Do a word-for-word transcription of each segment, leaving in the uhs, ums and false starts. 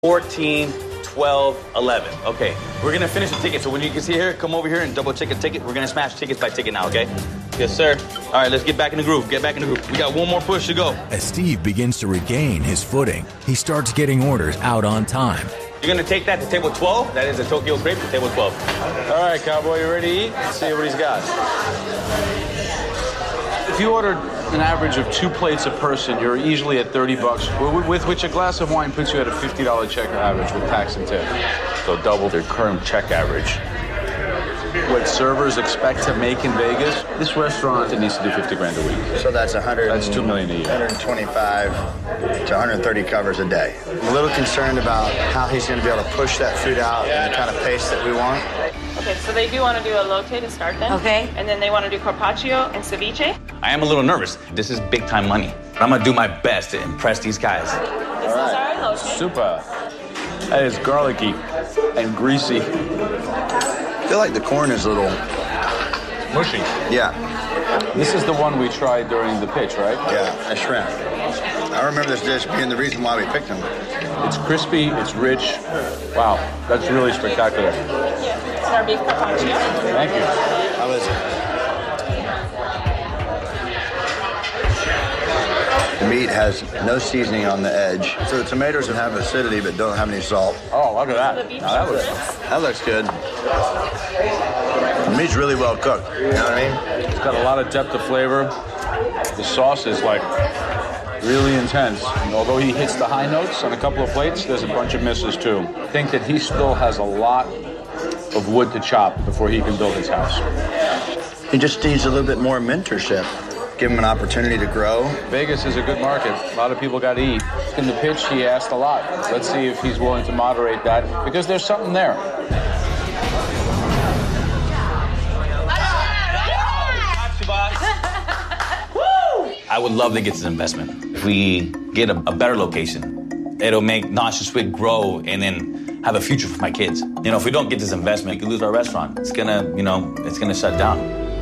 fourteen, twelve, eleven. Okay, we're gonna finish the ticket. So when you can see here, come over here and double check a ticket. We're gonna smash tickets by ticket now, okay? Yes, sir. All right, let's get back in the groove. Get back in the groove. We got one more push to go. As Steve begins to regain his footing, he starts getting orders out on time. You're gonna take that to table twelve. That is a Tokyo crepe to table twelve. All right, cowboy, you ready to eat? Let's see what he's got. If you ordered an average of two plates a person, you're easily at thirty bucks, with which a glass of wine puts you at a fifty dollar check average with tax and tip. So double their current check average. What servers expect to make in Vegas, this restaurant, it needs to do fifty grand a week. So that's one hundred. That's two million a year. one twenty-five to one thirty covers a day. I'm a little concerned about how he's going to be able to push that food out in the kind of pace that we want. Okay, so they do want to do elote to start then. Okay. And then they want to do carpaccio and ceviche. I am a little nervous. This is big time money. But I'm gonna do my best to impress these guys. This is our elote. Super. That is garlicky and greasy. I feel like the corn is a little mushy. Yeah. This is the one we tried during the pitch, right? Yeah, a shrimp. I remember this dish being the reason why we picked them. It's crispy, it's rich. Wow, that's really spectacular. Yeah, it's our beef carpaccio. Thank you. How is it? The meat has no seasoning on the edge. So the tomatoes have acidity but don't have any salt. Oh, look at that. The beef Now that looks, That looks good. The meat's really well cooked. You know what I mean? it's got a lot of depth of flavor. The sauce is like really intense. And although he hits the high notes on a couple of plates, there's a bunch of misses too. I think that he still has a lot of wood to chop before he can build his house. He just needs a little bit more mentorship. Give him an opportunity to grow. Vegas is a good market. A lot of people got to eat. In the pitch, he asked a lot. Let's see if he's willing to moderate that, because there's something there. I would love to get this investment. If we get a, a better location, it'll make Nosh and Squid grow and then have a future for my kids. You know, if we don't get this investment, we could lose our restaurant. It's gonna, you know, it's gonna shut down.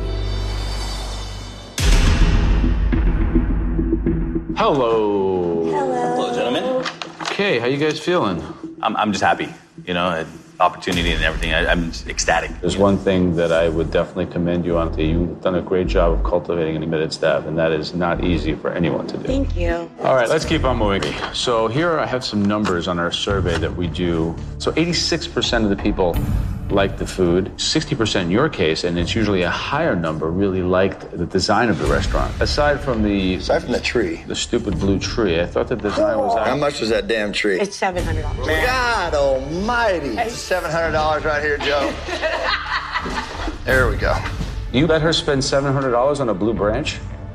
Hello. Hello, gentlemen. Okay, how you guys feeling? I'm, I'm just happy, you know, opportunity and everything. I, I'm just ecstatic. There's one thing that I would definitely commend you on. You've done a great job of cultivating an committed staff, and that is not easy for anyone to do. Thank you. All right, let's keep on moving. So here I have some numbers on our survey that we do. So eighty-six percent of the people like the food, sixty percent in your case, and it's usually a higher number, really liked the design of the restaurant. Aside from the... Aside from the tree. The stupid blue tree, I thought the design was... How much was that damn tree? It's seven hundred dollars. God almighty. It's seven hundred dollars right here, Joe. There we go. You let her spend seven hundred dollars on a blue branch?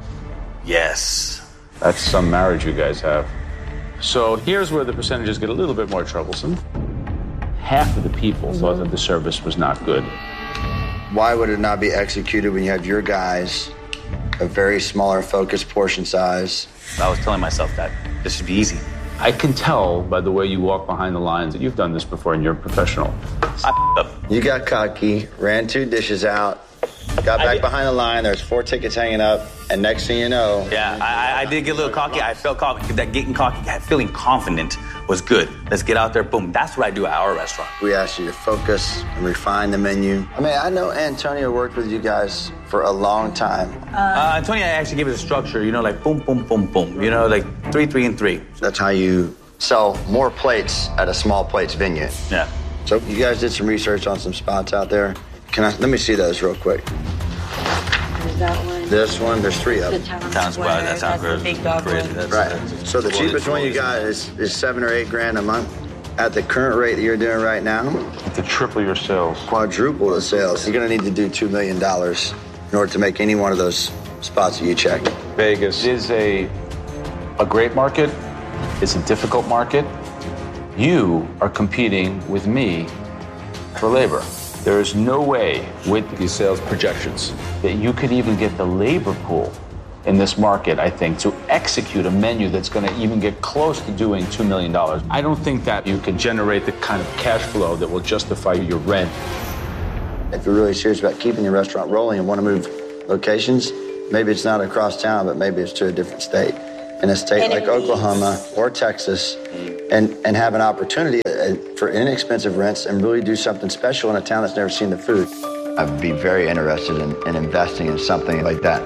Yes. That's some marriage you guys have. So here's where the percentages get a little bit more troublesome. Half of the people mm-hmm. thought that the service was not good. Why would it not be executed when you have your guys, a very smaller focused portion size? I was telling myself that this should be easy. I can tell by the way you walk behind the lines that you've done this before and you're a professional. I up. You got cocky, ran two dishes out, got back behind the line, there's four tickets hanging up, and next thing you know... Yeah, I, I did get a little cocky. I felt cocky. That getting cocky, feeling confident was good. Let's get out there, boom. That's what I do at our restaurant. We asked you to focus and refine the menu. I mean, I know Antonio worked with you guys for a long time. Uh, Antonio actually gave us a structure, you know, like boom, boom, boom, boom. You know, like three, three, and three. That's how you sell more plates at a small plates venue. Yeah. So you guys did some research on some spots out there. Can I, let me see those real quick. There's that one. This one, there's three of The them. town, Sounds square. wild. That sounds That's the crazy. big dog Crazy. one. That's, Right. that's- So the that's cheapest one you got is, is seven or eight grand a month. At the current rate that you're doing right now, To triple your sales. quadruple the sales. You're gonna need to do two million dollars in order to make any one of those spots that you check. Vegas is a a great market. It's a difficult market. You are competing with me for labor. There is no way with these sales projections that you could even get the labor pool in this market, I think, to execute a menu that's going to even get close to doing two million dollars. I don't think that you can generate the kind of cash flow that will justify your rent. If you're really serious about keeping your restaurant rolling and want to move locations, maybe it's not across town, but maybe it's to a different state. in a state like Oklahoma or Texas and, and have an opportunity for inexpensive rents and really do something special in a town that's never seen the food. I'd be very interested in, in investing in something like that.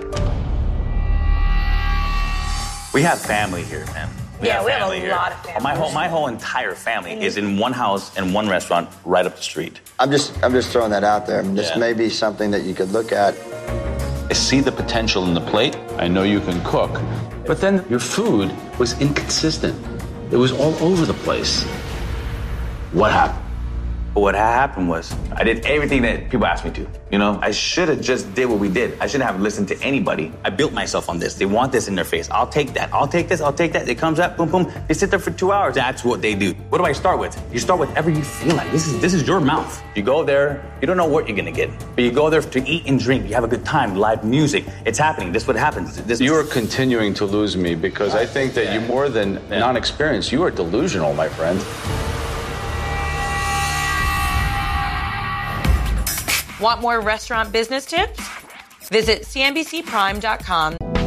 We have family here, man. We Yeah, have we have family a here. lot of family. My whole, my whole entire family mm-hmm. is in one house and one restaurant right up the street. I'm just, I'm just throwing that out there. This yeah. may be something that you could look at. I see the potential in the plate. I know you can cook. But then your food was inconsistent. It was all over the place. What happened? But what happened was I did everything that people asked me to. You know, I should have just did what we did. I shouldn't have listened to anybody. I built myself on this. They want this in their face. I'll take that. I'll take this. I'll take that. It comes up, boom, boom. They sit there for two hours. That's what they do. What do I start with? You start with whatever you feel like. This is this is your mouth. You go there. You don't know what you're gonna get, but you go there to eat and drink. You have a good time. Live music. It's happening. This is what happens. This. You are continuing to lose me because I think that yeah. you're more than yeah. non-experienced. You are delusional, my friend. Want more restaurant business tips? Visit C N B C Prime dot com.